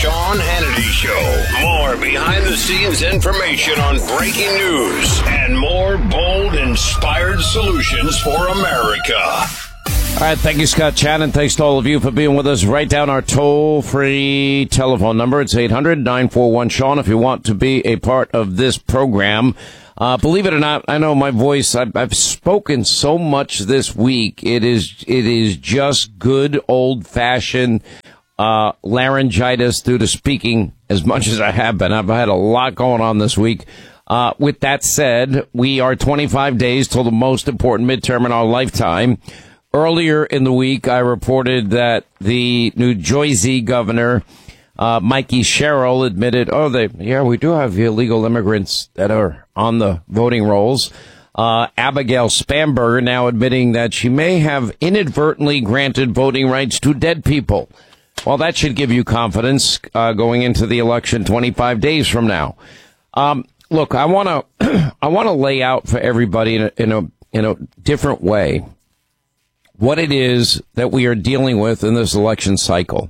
Sean Hannity Show. More behind-the-scenes information on breaking news and more bold, inspired solutions for America. All right, thank you, Scott Shannon. Thanks to all of you for being with us. Write down our toll-free telephone number. It's 800-941-SEAN if you want to be a part of this program. Believe it or not, I know my voice, I've spoken so much this week. It is just good old-fashioned laryngitis due to speaking as much as I have been. I've had a lot going on this week. With that said, we are 25 days till the most important midterm in our lifetime. Earlier in the week, I reported that the New Jersey governor, Mikey Sherrill, admitted, we do have illegal immigrants that are on the voting rolls. Abigail Spanberger now admitting that she may have inadvertently granted voting rights to dead people. Well, that should give you confidence going into the election 25 days from now. Look, I want to lay out for everybody in a different way what it is that we are dealing with in this election cycle.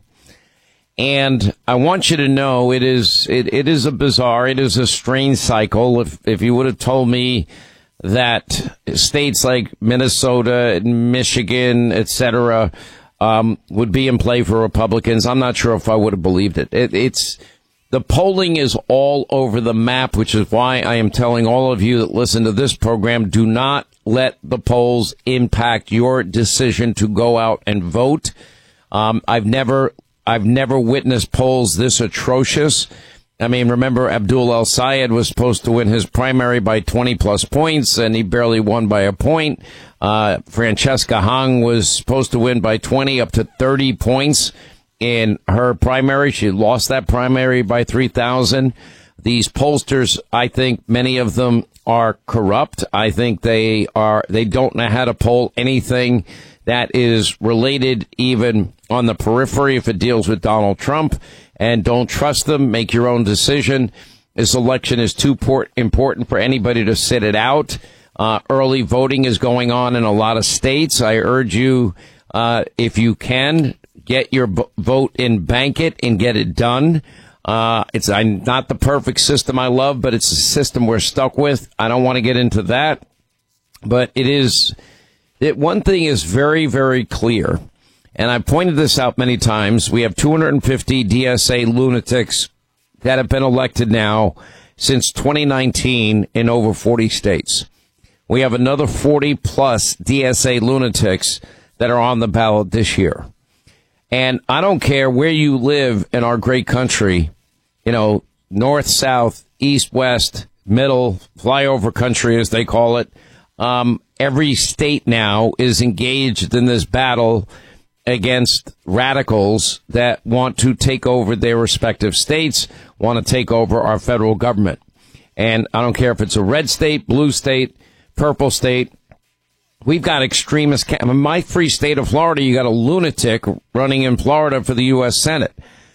And I want you to know it is a strange cycle. If you would have told me that states like Minnesota, Michigan, etc., would be in play for Republicans, I'm not sure if I would have believed it. It's the polling is all over the map, which is why I am telling all of you that listen to this program, do not let the polls impact your decision to go out and vote. I've never witnessed polls this atrocious. I mean, remember Abdul El-Sayed was supposed to win his primary by 20 plus points, and he barely won by a point. Francesca Hong was supposed to win by 20 up to 30 points in her primary. She lost that primary by 3,000. These pollsters, I think many of them are corrupt. I think they don't know how to poll anything that is related even on the periphery if it deals with Donald Trump, and don't trust them. Make your own decision. This election is too important for anybody to sit it out. Early voting is going on in a lot of states. I urge you, if you can, get your vote in, bank it, and get it done. It's not the perfect system I love, but it's a system we're stuck with. I don't want to get into that, but one thing is very, very clear, and I've pointed this out many times. We have 250 DSA lunatics that have been elected now since 2019 in over 40 states. We have another 40 plus DSA lunatics that are on the ballot this year. And I don't care where you live in our great country, north, south, east, west, middle, flyover country, as they call it. Every state now is engaged in this battle against radicals that want to take over their respective states, want to take over our federal government. And I don't care if it's a red state, blue state, purple state. We've got extremists. In my free state of Florida, you got a lunatic running in Florida for the U.S. Senate.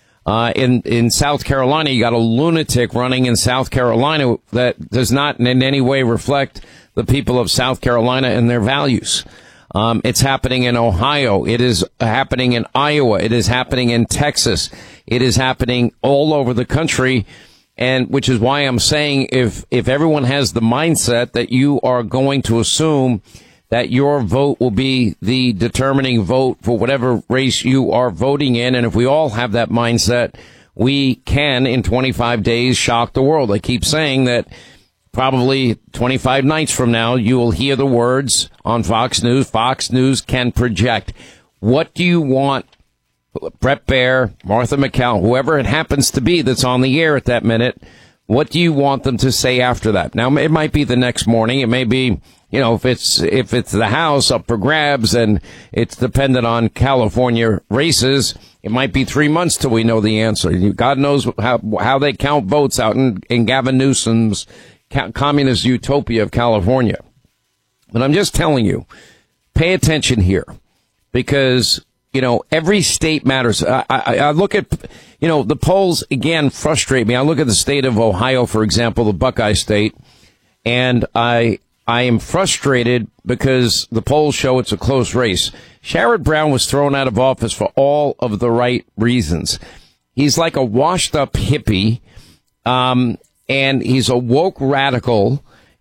In South Carolina, you got a lunatic running in South Carolina that does not in any way reflect the people of South Carolina and their values. It's happening in Ohio. It is happening in Iowa. It is happening in Texas. It is happening all over the country. And which is why I'm saying if everyone has the mindset that you are going to assume that your vote will be the determining vote for whatever race you are voting in. And if we all have that mindset, we can, in 25 days, shock the world. I keep saying that probably 25 nights from now, you will hear the words on Fox News. Fox News can project. What do you want Brett Baier, Martha MacCallum, whoever it happens to be that's on the air at that minute, what do you want them to say after that? Now, it might be the next morning. It may be, if it's the House up for grabs and it's dependent on California races, it might be 3 months till we know the answer. God knows how they count votes out in Gavin Newsom's communist utopia of California. But I'm just telling you, pay attention here because, every state matters. I look at, the polls, again, frustrate me. I look at the state of Ohio, for example, the Buckeye State, and I am frustrated because the polls show it's a close race. Sherrod Brown was thrown out of office for all of the right reasons. He's like a washed-up hippie, and he's a woke radical,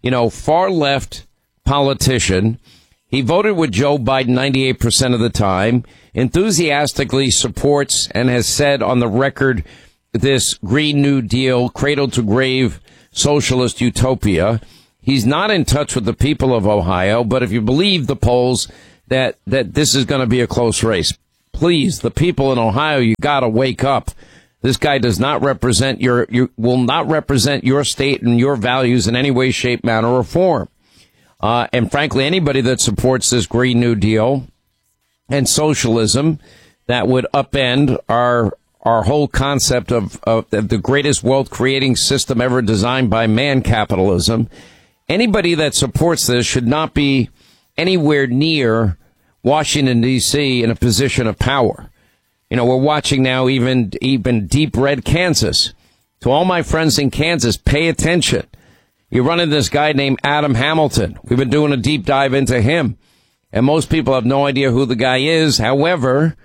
far-left politician. He voted with Joe Biden 98% of the time, enthusiastically supports and has said on the record this Green New Deal, cradle-to-grave socialist utopia. He's not in touch with the people of Ohio, but if you believe the polls that this is going to be a close race, please, the people in Ohio, you got to wake up. This guy does not represent will not represent your state and your values in any way, shape, manner, or form. And frankly, anybody that supports this Green New Deal and socialism that would upend our whole concept of the greatest wealth creating system ever designed by man, capitalism. Anybody that supports this should not be anywhere near Washington, D.C. in a position of power. We're watching now even deep red Kansas. To all my friends in Kansas, pay attention. You're running this guy named Adam Hamilton. We've been doing a deep dive into him. And most people have no idea who the guy is. However,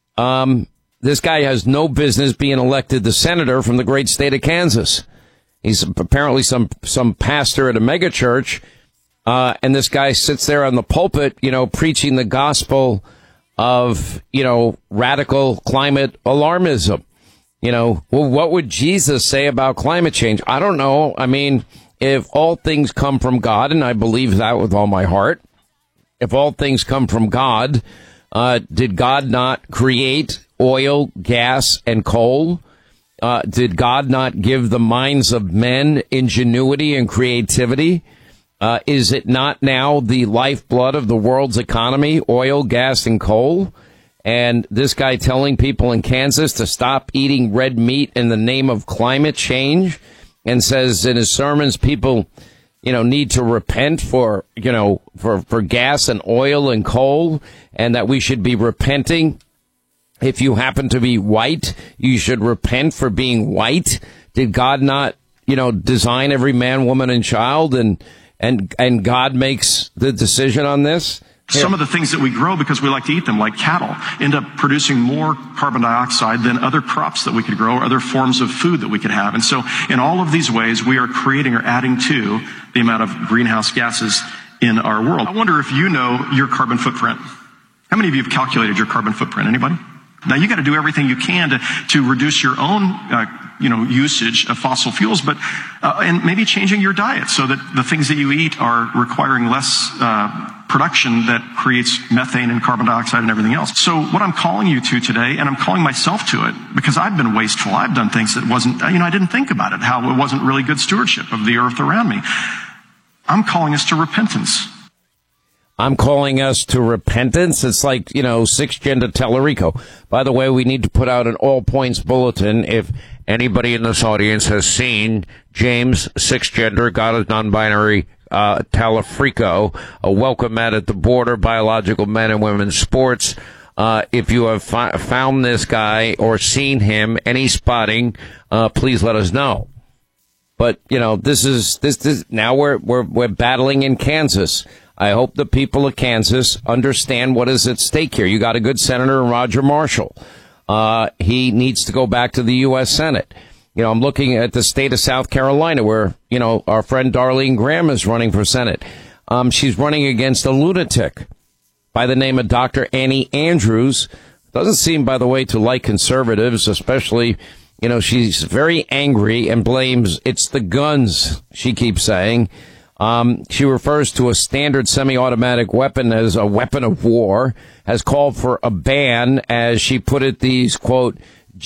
this guy has no business being elected the senator from the great state of Kansas. He's apparently some pastor at a mega church. And this guy sits there on the pulpit, preaching the gospel of, radical climate alarmism. Well, what would Jesus say about climate change? I don't know. I mean, if all things come from God, and I believe that with all my heart, if all things come from God, did God not create oil, gas, and coal? Did God not give the minds of men ingenuity and creativity? Is it not now the lifeblood of the world's economy, oil, gas, and coal? And this guy telling people in Kansas to stop eating red meat in the name of climate change, and says in his sermons people, need to repent for gas and oil and coal, and that we should be repenting. If you happen to be white, you should repent for being white. Did God not, design every man, woman, and child, and God makes the decision on this? Some of the things that we grow because we like to eat them, like cattle, end up producing more carbon dioxide than other crops that we could grow or other forms of food that we could have. And so in all of these ways, we are creating or adding to the amount of greenhouse gases in our world. I wonder if you know your carbon footprint. How many of you have calculated your carbon footprint? Anybody? Now, you got to do everything you can to reduce your own, usage of fossil fuels, but and maybe changing your diet so that the things that you eat are requiring less production that creates methane and carbon dioxide and everything else. So what I'm calling you to today, and I'm calling myself to it, because I've been wasteful. I've done things that wasn't, I didn't think about it, how it wasn't really good stewardship of the earth around me. I'm calling us to repentance. I'm calling us to repentance. It's like, 6-gender Tellerico. By the way, we need to put out an all points bulletin. If anybody in this audience has seen James 6-gender, God is non-binary, Tellerico, a welcome mat at the border, biological men and women sports. If you have found this guy or seen him, any spotting, please let us know. But, this is now we're battling in Kansas. I hope the people of Kansas understand what is at stake here. You got a good senator in Roger Marshall. He needs to go back to the U.S. Senate. I'm looking at the state of South Carolina where, our friend Darlene Graham is running for Senate. She's running against a lunatic by the name of Dr. Annie Andrews. Doesn't seem, by the way, to like conservatives, especially, she's very angry and blames it's the guns, she keeps saying. She refers to a standard semi-automatic weapon as a weapon of war, has called for a ban, as she put it, these, quote,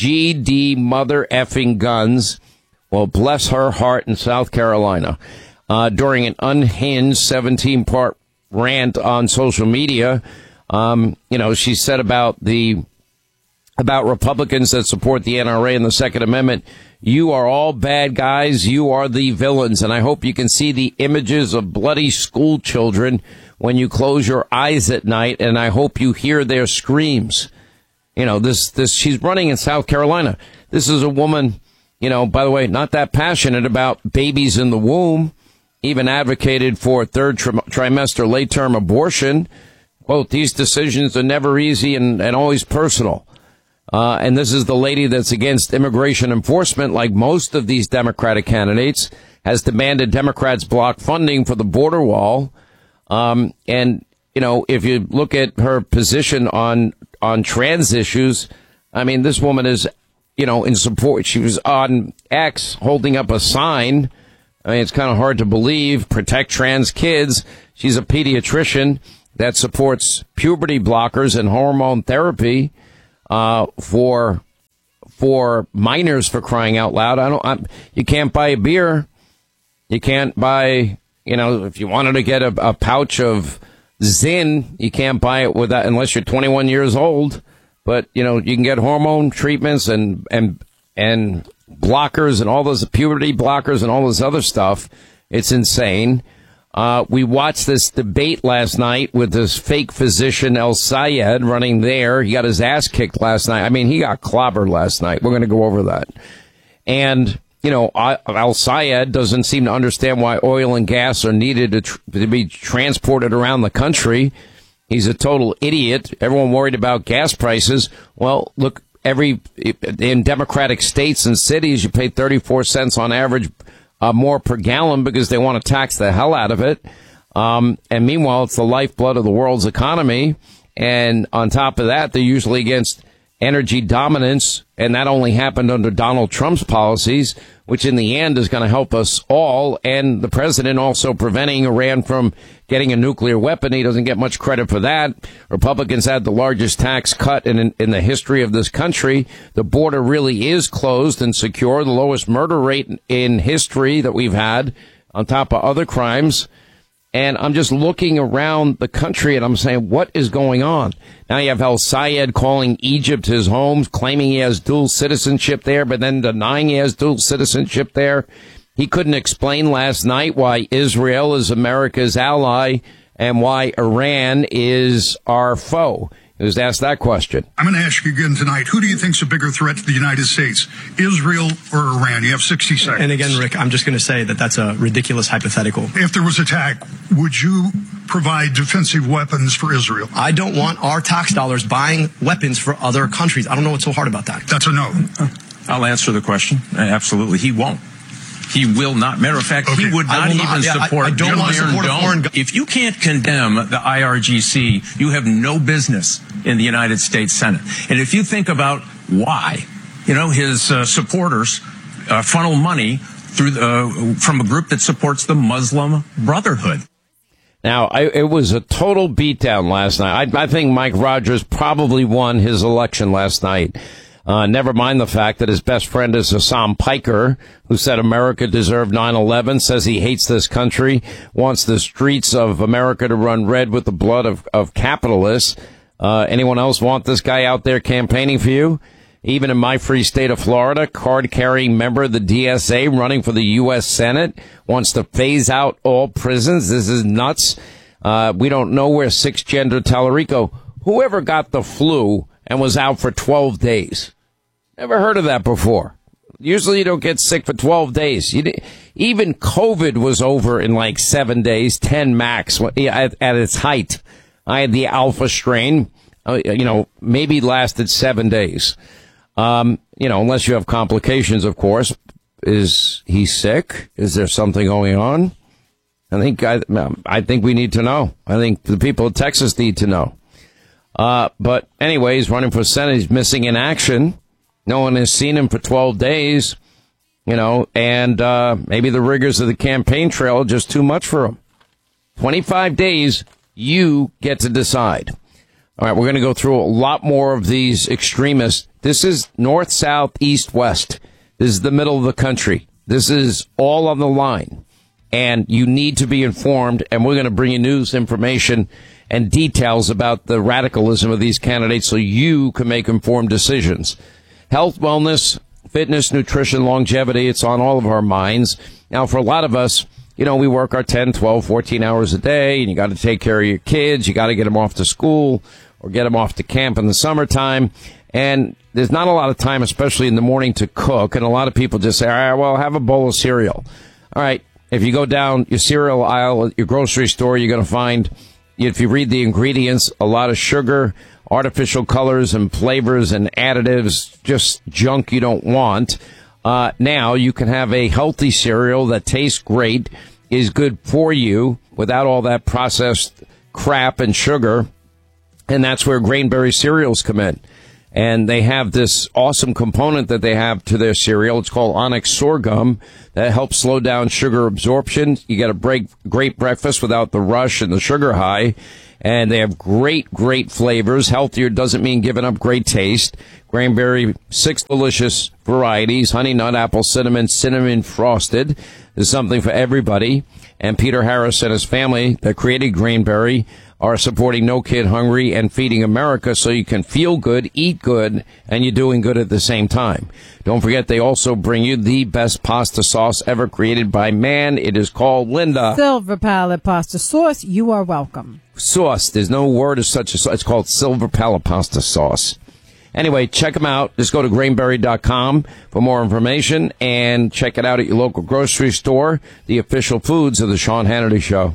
GD mother effing guns. Well, bless her heart in South Carolina. During an unhinged 17-part rant on social media, she said about Republicans that support the NRA and the Second Amendment, you are all bad guys. You are the villains. And I hope you can see the images of bloody school children when you close your eyes at night. And I hope you hear their screams. She's running in South Carolina. This is a woman, by the way, not that passionate about babies in the womb, even advocated for third trimester late term abortion. Quote, these decisions are never easy and always personal. And this is the lady that's against immigration enforcement, like most of these Democratic candidates, has demanded Democrats block funding for the border wall. And, you know, if you look at her position on trans issues, I mean, this woman is, you know, in support. She was on X holding up a sign. I mean, it's kind of hard to believe. Protect trans kids. She's a pediatrician that supports puberty blockers and hormone therapy for minors, for crying out loud. You can't buy a beer. You can't buy, you know, if you wanted to get a pouch of Zyn, you can't buy it without, unless you're 21 years old. But, you know, you can get hormone treatments and blockers and all those puberty blockers and all this other stuff. It's insane. We watched this debate last night with this fake physician El-Sayed running there. He got his ass kicked last night. I mean, he got clobbered last night. We're going to go over that. And, you know, El-Sayed doesn't seem to understand why oil and gas are needed to be transported around the country. He's a total idiot. Everyone worried about gas prices. Well, look, in Democratic states and cities, you pay 34 cents on average more per gallon because they want to tax the hell out of it. And meanwhile, it's the lifeblood of the world's economy. And on top of that, they're usually against energy dominance. And that only happened under Donald Trump's policies, which in the end is going to help us all. And the president also preventing Iran from getting a nuclear weapon. He doesn't get much credit for that. Republicans had the largest tax cut in the history of this country. The border really is closed and secure, the lowest murder rate in history that we've had, on top of other crimes. And I'm just looking around the country and I'm saying, what is going on? Now you have El-Sayed calling Egypt his home, claiming he has dual citizenship there, but then denying he has dual citizenship there. He couldn't explain last night why Israel is America's ally and why Iran is our foe. He was asked that question. I'm going to ask you again tonight, who do you think's a bigger threat to the United States, Israel or Iran? You have 60 seconds. And again, Rick, I'm just going to say that that's a ridiculous hypothetical. If there was attack, would you provide defensive weapons for Israel? I don't want our tax dollars buying weapons for other countries. I don't know what's so hard about that. That's a no. I'll answer the question. Absolutely. He won't. He will not. Matter of fact, okay. He would not even support. I don't want to support a foreign. If you can't condemn the IRGC, you have no business in the United States Senate. And if you think about why, you know, his supporters funnel money through from a group that supports the Muslim Brotherhood. Now, it was a total beatdown last night. I think Mike Rogers probably won his election last night. Never mind the fact that his best friend is Hassan Piker, who said America deserved 9/11, says he hates this country, wants the streets of America to run red with the blood of capitalists. Anyone else want this guy out there campaigning for you? Even in my free state of Florida, card-carrying member of the DSA running for the U.S. Senate wants to phase out all prisons. This is nuts. We don't know where six-gender Tallarico, whoever got the flu and was out for 12 days. Never heard of that before. Usually you don't get sick for 12 days. Even COVID was over in like 7 days, 10 max at its height. I had the alpha strain, maybe lasted 7 days. Unless you have complications, of course. Is he sick? Is there something going on? I think we need to know. I think the people of Texas need to know. But anyway, he's running for Senate. He's missing in action. No one has seen him for 12 days, and maybe the rigors of the campaign trail are just too much for him. 25 days, you get to decide. All right, we're going to go through a lot more of these extremists. This is north, south, east, west. This is the middle of the country. This is all on the line. And you need to be informed, and we're going to bring you news, information, and details about the radicalism of these candidates so you can make informed decisions. Health, wellness, fitness, nutrition, longevity, it's on all of our minds. Now, for a lot of us, we work our 10, 12, 14 hours a day, and you got to take care of your kids. You got to get them off to school or get them off to camp in the summertime. And there's not a lot of time, especially in the morning, to cook. And a lot of people just say, all right, well, have a bowl of cereal. All right, if you go down your cereal aisle at your grocery store, you're going to find, if you read the ingredients, a lot of sugar, artificial colors and flavors and additives, just junk you don't want. Now you can have a healthy cereal that tastes great, is good for you without all that processed crap and sugar. And that's where Grainberry cereals come in. And they have this awesome component that they have to their cereal. It's called Onyx Sorghum that helps slow down sugar absorption. You get a great breakfast without the rush and the sugar high. And they have great flavors. Healthier doesn't mean giving up great taste. Grainberry, 6 delicious varieties: honey, nut, apple, cinnamon frosted. There's something for everybody. And Peter Harris and his family that created Grainberry are supporting No Kid Hungry and Feeding America, so you can feel good, eat good, and you're doing good at the same time. Don't forget, they also bring you the best pasta sauce ever created by man. It is called, Linda, Silver Palette Pasta Sauce. You are welcome. Sauce. There's no word as such. It's called Silver Palette Pasta Sauce. Anyway, check them out. Just go to grainberry.com for more information and check it out at your local grocery store, the official foods of the Sean Hannity Show.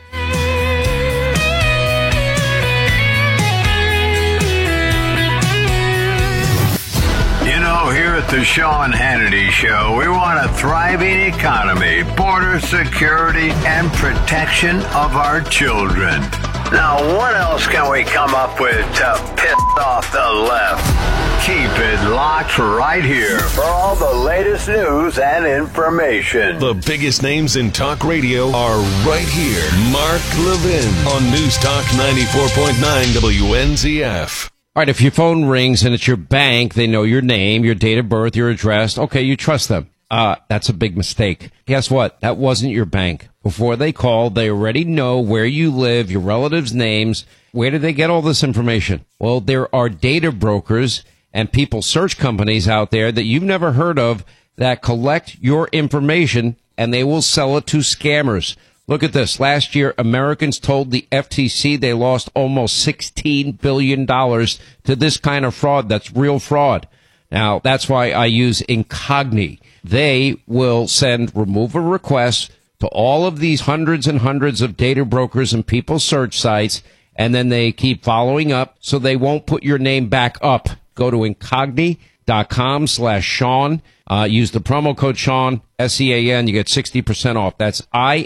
Here at the Sean Hannity Show, we want a thriving economy, border security, and protection of our children. Now, what else can we come up with to piss off the left? Keep it locked right here for all the latest news and information. The biggest names in talk radio are right here. Mark Levin on News Talk 94.9 WNZF. All right, if your phone rings and it's your bank, they know your name, your date of birth, your address. Okay, you trust them. That's a big mistake. Guess what? That wasn't your bank. Before they called, they already know where you live, your relatives' names. Where did they get all this information? Well, there are data brokers and people search companies out there that you've never heard of that collect your information, and they will sell it to scammers. Look at this. Last year, Americans told the FTC they lost almost $16 billion to this kind of fraud. That's real fraud. Now, that's why I use Incogni. They will send removal requests to all of these hundreds and hundreds of data brokers and people search sites, and then they keep following up so they won't put your name back up. Go to Incogni.com/Sean. Use the promo code Sean, SEAN. You get 60% off. That's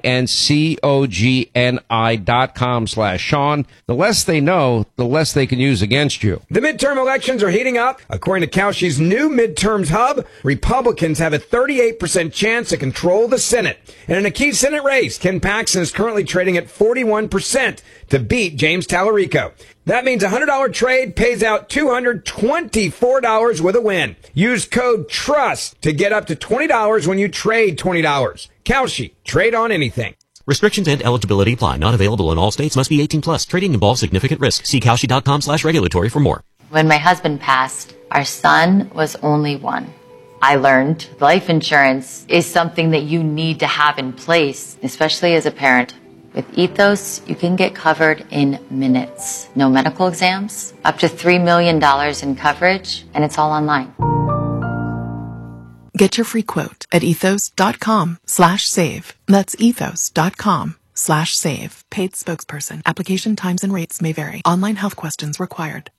INCOGNI.com/Sean. The less they know, the less they can use against you. The midterm elections are heating up. According to Kalshi's new midterms hub, Republicans have a 38% chance to control the Senate. And in a key Senate race, Ken Paxton is currently trading at 41% to beat James Tallarico. That means a $100 trade pays out $224 with a win. Use code TRUST to get up to $20 when you trade $20. Kalshi, trade on anything. Restrictions and eligibility apply. Not available in all states. Must be 18 plus. Trading involves significant risk. See Kalshi.com/regulatory for more. When my husband passed, our son was only 1. I learned life insurance is something that you need to have in place, especially as a parent. With Ethos, you can get covered in minutes. No medical exams, up to $3 million in coverage, and it's all online. Get your free quote at ethos.com/save. That's ethos.com/save. Paid spokesperson. Application times and rates may vary. Online health questions required.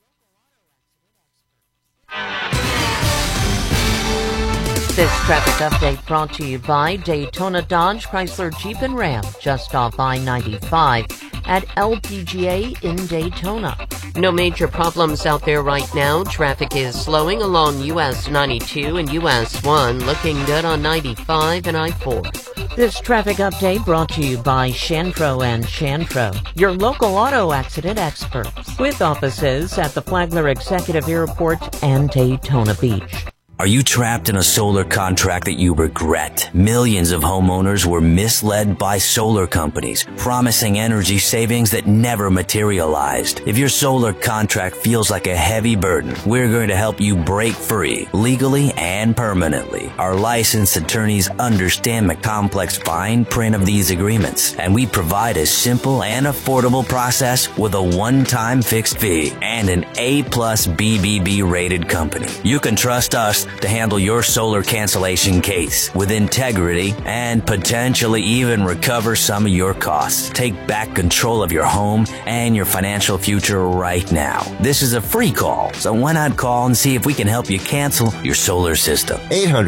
This traffic update brought to you by Daytona Dodge Chrysler Jeep and Ram, just off I-95 at LPGA in Daytona. No major problems out there right now. Traffic is slowing along US 92 and US 1, looking good on 95 and I-4. This traffic update brought to you by Shantro and Shantro, your local auto accident experts, with offices at the Flagler Executive Airport and Daytona Beach. Are you trapped in a solar contract that you regret? Millions of homeowners were misled by solar companies, promising energy savings that never materialized. If your solar contract feels like a heavy burden, we're going to help you break free, legally and permanently. Our licensed attorneys understand the complex fine print of these agreements, and we provide a simple and affordable process with a one-time fixed fee and an A+ BBB rated company. You can trust us to handle your solar cancellation case with integrity and potentially even recover some of your costs. Take back control of your home and your financial future right now. This is a free call, so why not call and see if we can help you cancel your solar system.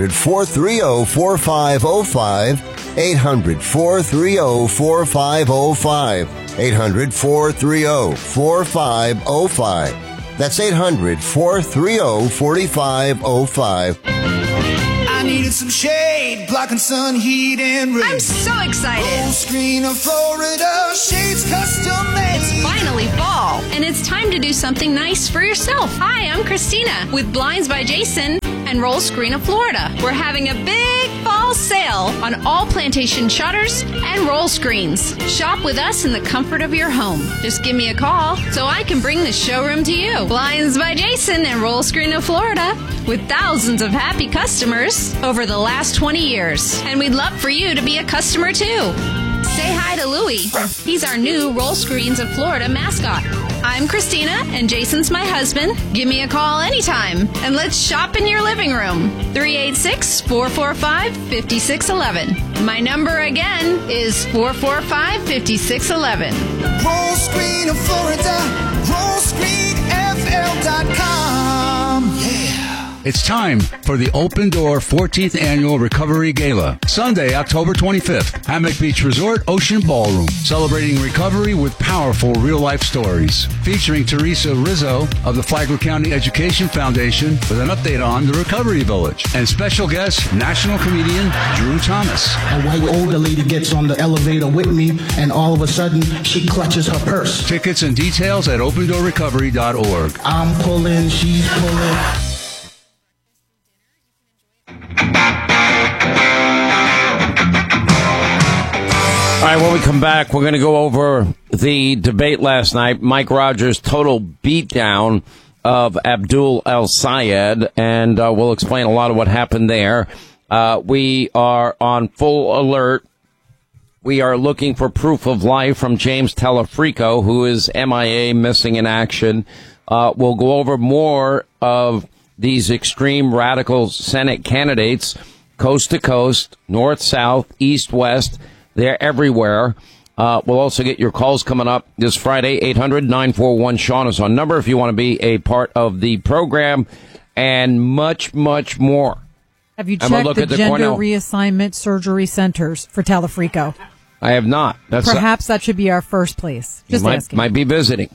800-430-4505. 800-430-4505. 800-430-4505. That's 800-430-4505. I needed some shade, blocking sun, heat, and rain. I'm so excited. Full screen of Florida, shades custom made. It's finally fall, and it's time to do something nice for yourself. Hi, I'm Christina with Blinds by Jason and Roll Screen of Florida. We're having a big fall sale on all plantation shutters and roll screens. Shop with us in the comfort of your home. Just give me a call so I can bring the showroom to you. Blinds by Jason and Roll Screen of Florida, with thousands of happy customers over the last 20 years. And we'd love for you to be a customer too. Say hi to Louie. He's our new Roll Screens of Florida mascot. I'm Christina, and Jason's my husband. Give me a call anytime, and let's shop in your living room. 386-445-5611. My number again is 445-5611. Roll Screen of Florida, rollscreenfl.com. Yeah. It's time for the Open Door 14th Annual Recovery Gala, Sunday, October 25th, Hammock Beach Resort Ocean Ballroom, celebrating recovery with powerful real-life stories, featuring Teresa Rizzo of the Flagler County Education Foundation with an update on the Recovery Village, and special guest, national comedian Drew Thomas. A white older lady gets on the elevator with me, and all of a sudden, she clutches her purse. Tickets and details at opendoorrecovery.org. I'm pulling, she's pulling. All right, when we come back, we're going to go over the debate last night, Mike Rogers' total beatdown of Abdul El-Sayed, and we'll explain a lot of what happened there. We are on full alert. We are looking for proof of life from James Telefrico, who is MIA, missing in action. We'll go over more of these extreme radical Senate candidates, coast to coast, north, south, east, west. They're everywhere. We'll also get your calls coming up this Friday. 800-941-SEAN is our number if you want to be a part of the program, and much, much more. Have you checked the gender reassignment surgery centers for Telefrico? I have not. Perhaps that should be our first place. Just asking. Might be visiting.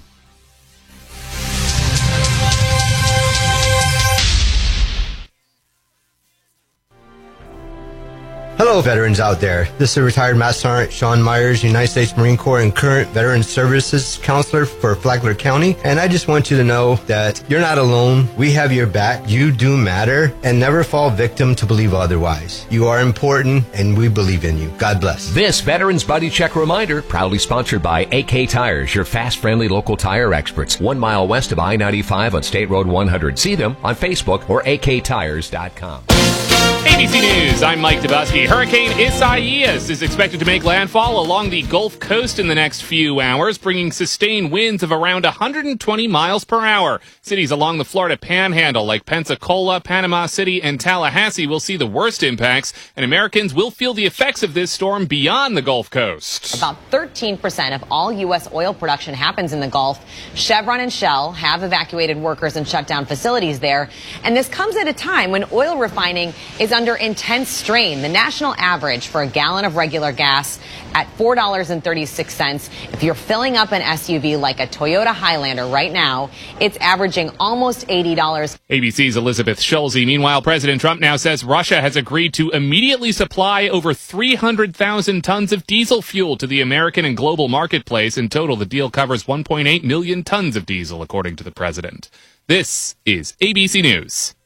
Hello, veterans out there. This is retired Master Sergeant Sean Myers, United States Marine Corps and current Veteran Services Counselor for Flagler County. And I just want you to know that you're not alone. We have your back. You do matter, and never fall victim to believe otherwise. You are important, and we believe in you. God bless. This Veterans Buddy Check reminder, proudly sponsored by AK Tires, your fast, friendly local tire experts. 1 mile west of I-95 on State Road 100. See them on Facebook or aktires.com. ABC News, I'm Mike Dubusky. Hurricane Isaias is expected to make landfall along the Gulf Coast in the next few hours, bringing sustained winds of around 120 miles per hour. Cities along the Florida Panhandle like Pensacola, Panama City, and Tallahassee will see the worst impacts, and Americans will feel the effects of this storm beyond the Gulf Coast. About 13% of all U.S. oil production happens in the Gulf. Chevron and Shell have evacuated workers and shut down facilities there, and this comes at a time when oil refining is under intense strain. The national average for a gallon of regular gas at $4.36. If you're filling up an SUV like a Toyota Highlander right now, it's averaging almost $80. ABC's Elizabeth Schulze. Meanwhile, President Trump now says Russia has agreed to immediately supply over 300,000 tons of diesel fuel to the American and global marketplace. In total, the deal covers 1.8 million tons of diesel, according to the president. This is ABC News.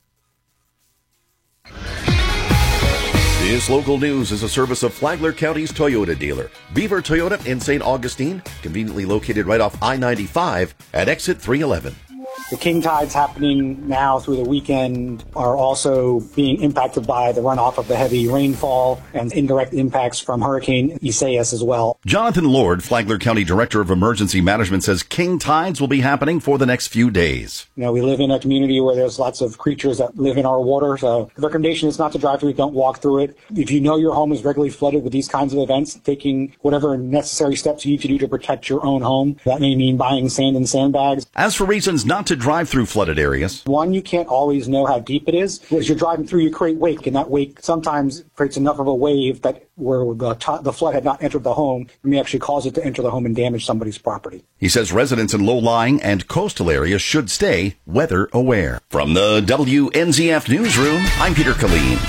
This local news is a service of Flagler County's Toyota dealer, Beaver Toyota in St. Augustine, conveniently located right off I-95 at exit 311. The king tides happening now through the weekend are also being impacted by the runoff of the heavy rainfall and indirect impacts from Hurricane Isaias as well. Jonathan Lord, Flagler County Director of Emergency Management, says king tides will be happening for the next few days. We live in a community where there's lots of creatures that live in our water, so the recommendation is not to drive through it, don't walk through it. If you know your home is regularly flooded with these kinds of events, taking whatever necessary steps you need to do to protect your own home. That may mean buying sand and sandbags. As for reasons not to drive through flooded areas, one, you can't always know how deep it is. As you're driving through, you create wake, and that wake sometimes creates enough of a wave that where the flood had not entered the home, it may actually cause it to enter the home and damage somebody's property. He says residents in low-lying and coastal areas should stay weather aware. From the WNZF Newsroom, I'm Peter Killeen.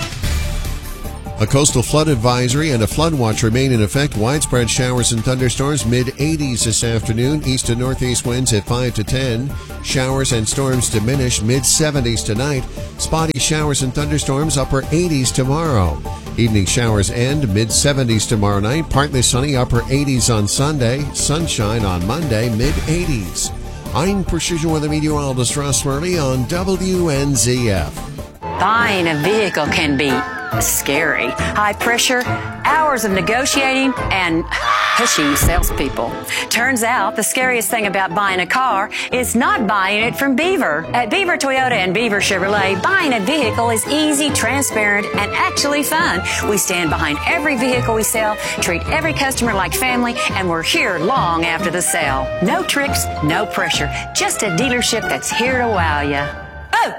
A coastal flood advisory and a flood watch remain in effect. Widespread showers and thunderstorms, mid-80s this afternoon. East to northeast winds at 5 to 10. Showers and storms diminish, mid-70s tonight. Spotty showers and thunderstorms, upper 80s tomorrow. Evening showers end, mid-70s tomorrow night. Partly sunny, upper 80s on Sunday. Sunshine on Monday, mid-80s. I'm Precision Weather Meteorologist Ross Murley on WNZF. Buying a vehicle can be scary. High pressure, hours of negotiating, and pushy salespeople. Turns out the scariest thing about buying a car is not buying it from Beaver. At Beaver Toyota and Beaver Chevrolet, buying a vehicle is easy, transparent, and actually fun. We stand behind every vehicle we sell, treat every customer like family, and we're here long after the sale. No tricks, no pressure. Just a dealership that's here to wow you. Oh!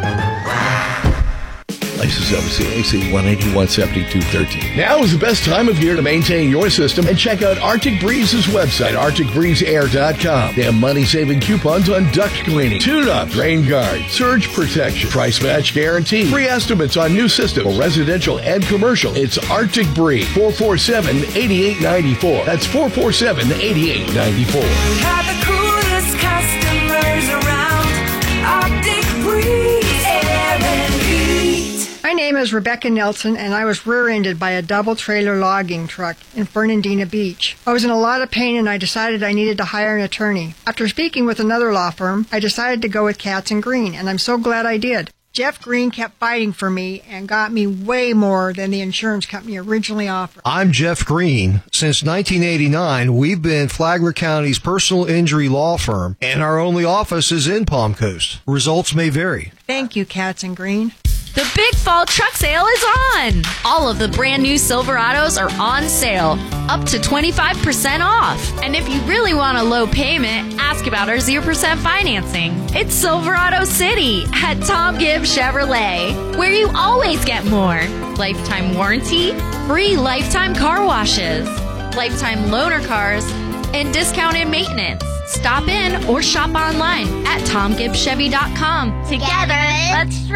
License WCAC 181-7213. Now is the best time of year to maintain your system and check out Arctic Breeze's website, arcticbreezeair.com. They have money-saving coupons on duct cleaning, tune-up, rain guard, surge protection, price match guarantee, free estimates on new systems for residential and commercial. It's Arctic Breeze, 447-8894. That's 447-8894. Have the coolest customers around. Arctic Breeze Air and Heat. My name is Rebecca Nelson, and I was rear-ended by a double-trailer logging truck in Fernandina Beach. I was in a lot of pain, and I decided I needed to hire an attorney. After speaking with another law firm, I decided to go with Katz & Green, and I'm so glad I did. Jeff Green kept fighting for me and got me way more than the insurance company originally offered. I'm Jeff Green. Since 1989, we've been Flagler County's personal injury law firm, and our only office is in Palm Coast. Results may vary. Thank you, Katz & Green. The big fall truck sale is on! All of the brand new Silverados are on sale, up to 25% off. And if you really want a low payment, ask about our 0% financing. It's Silverado City at Tom Gibbs Chevrolet, where you always get more. Lifetime warranty, free lifetime car washes, lifetime loaner cars, and discounted maintenance. Stop in or shop online at TomGibbsChevy.com. Together, let's